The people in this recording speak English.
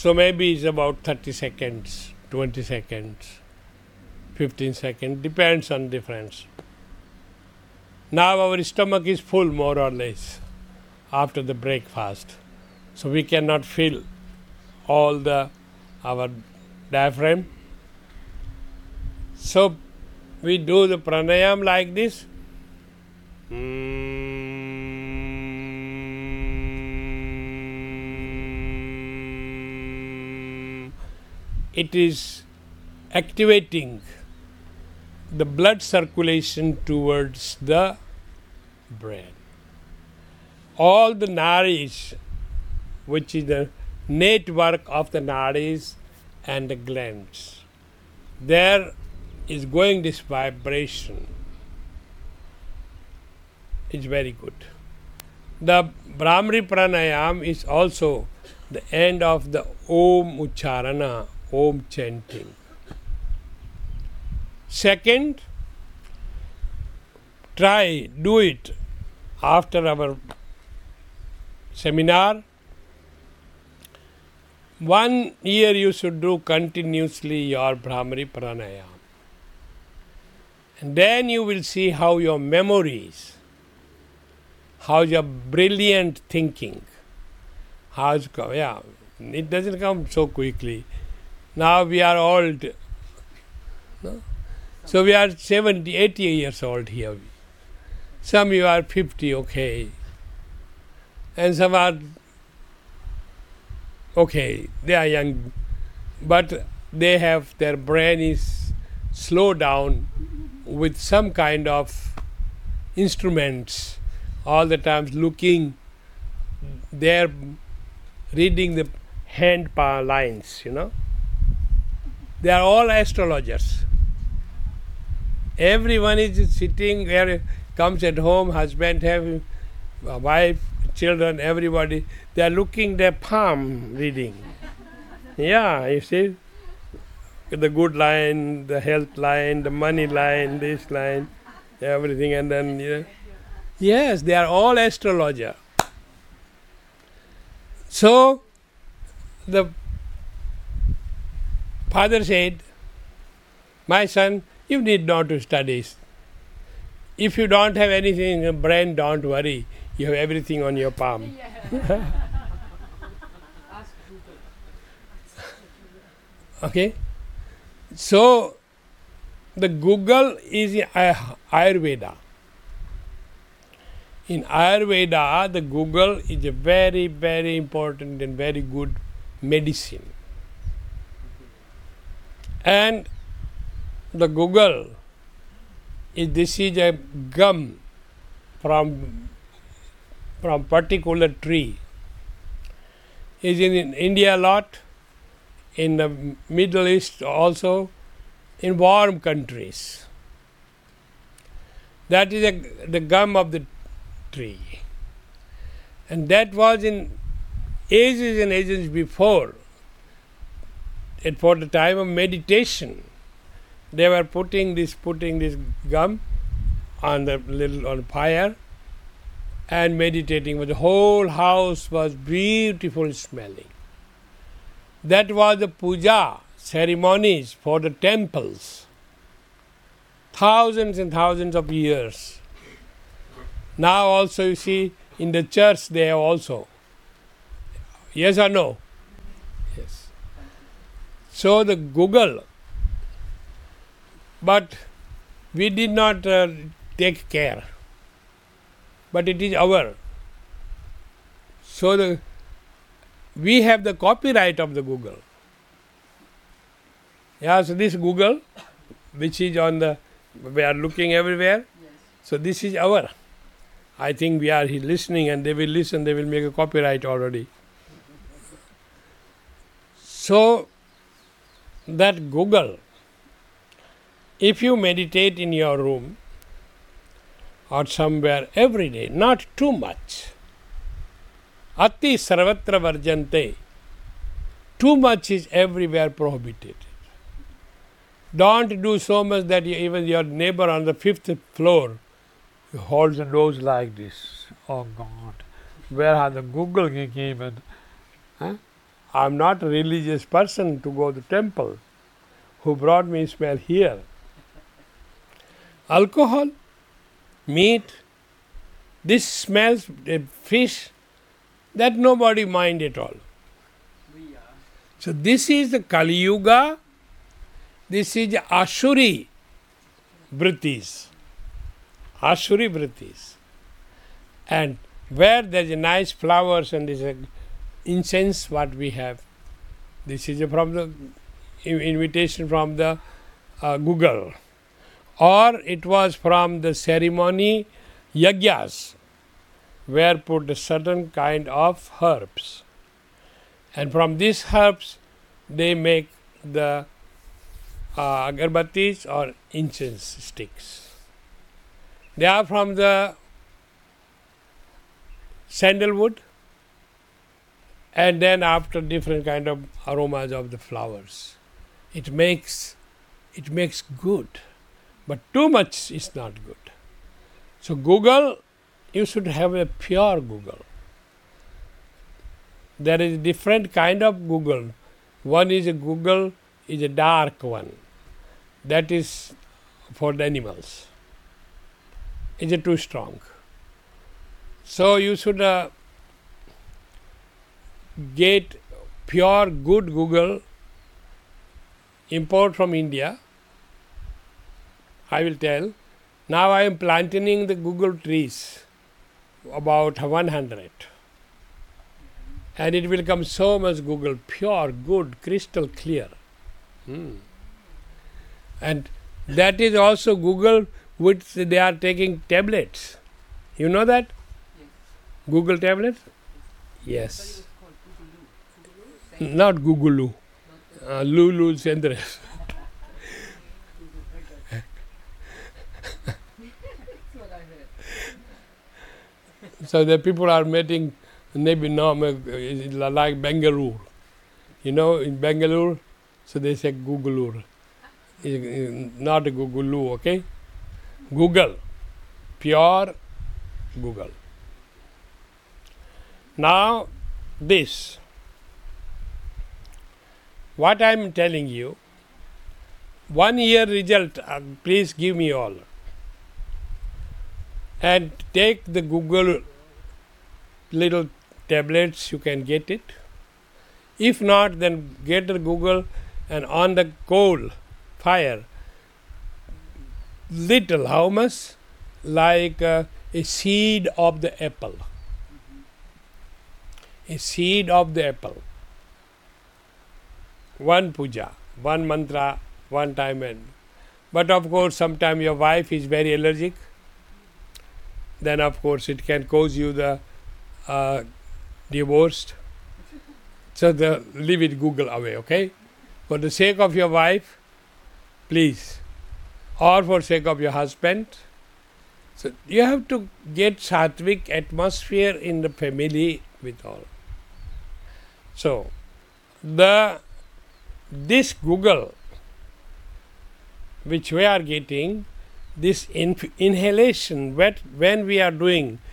So maybe it's about 30 seconds, 20 seconds, 15 seconds, depends on difference. Now our stomach is full more or less after the breakfast. So we cannot feel all our diaphragm. So we do the pranayam like this. It is activating the blood circulation towards the brain. All the nadis, which is the network of the nadis and the glands, there is going this vibration. It's very good. The Brahmari Pranayam is also the end of the Om Ucharana, Om chanting. Second, do it after our seminar. 1 year you should do continuously your Brahmari Pranayam. And then you will see how your memories, how your brilliant thinking, it doesn't come so quickly. Now we are old. No? So we are 70, 80 years old here. Some you are 50, okay. And some are okay, they are young, but they have, their brain is slowed down with some kind of instruments, all the time looking, they're reading the hand lines, They are all astrologers. Everyone is sitting where comes at home, husband, have a wife, children, everybody, they are looking their palm reading. Yeah, you see, the good line, the health line, the money line, this line, everything, and then, yes, they are all astrologer. So, the father said, my son, you need not to study. If you don't have anything in your brain, don't worry. You have everything on your palm. Okay? So, the Google is Ayurveda. In Ayurveda, the Google is a very, very important and very good medicine. And the Google, this is a gum from particular tree. Is in India a lot, in the Middle East also, in warm countries. That is the gum of the tree. And that was in ages and ages before. And for the time of meditation, they were putting this gum on fire and meditating. But the whole house was beautiful smelling. That was the puja ceremonies for the temples. Thousands and thousands of years. Now also you see in the church they have also. Yes or no? Yes. So the Google, but we did not take care. But it is our. So we have the copyright of the Google. Yeah, so this Google, which is we are looking everywhere. Yes. So this is our. I think we are listening and they will listen, they will make a copyright already. So that Google, if you meditate in your room or somewhere every day, not too much. Ati sarvatra varjante. Too much is everywhere prohibited. Don't do so much that even your neighbor on the 5th floor holds the nose like this. Oh God, where are the Google came in? Huh? I'm not a religious person to go to temple. Who brought me smell here? Alcohol, meat, this smells, fish, that nobody mind at all. So this is the Kali Yuga, this is Ashuri Vrittis. Ashuri Vrittis. And where there is a nice flowers and there is a incense what we have. This is from the invitation from the Google. Or it was from the ceremony yagyas, where put a certain kind of herbs. And from these herbs they make the agarbattis or incense sticks. They are from the sandalwood, and then after different kind of aromas of the flowers. It makes good, but too much is not good. So Google, you should have a pure Google. There is different kind of Google. One is a Google is a dark one. That is for the animals. Is it too strong? So you should get pure good Google, import from India. I will tell. Now I am planting the Google trees, about 100. And it will come so much Google, pure, good, crystal clear. And that is also Google, which they are taking tablets. You know that? Yes. Google tablets? Yes. Not Google. Lulu Chandras. So the people are meeting, maybe no, like Bangalore. You know, in Bangalore, so they say Googalore. Not a Googaloo, okay? Google. Pure Google. Now, this. What I am telling you, 1 year result, please give me all. And take the Google little tablets, you can get it. If not, then get the Google and on the coal, fire, little, how much? Like a seed of the apple. A seed of the apple. One puja, one mantra, one time. But of course, sometimes your wife is very allergic. Then of course it can cause you the divorced. So leave it Google away, okay? For the sake of your wife, please. Or for sake of your husband. So you have to get sattvic atmosphere in the family with all. So this Google, which we are getting, this inhalation, when we are doing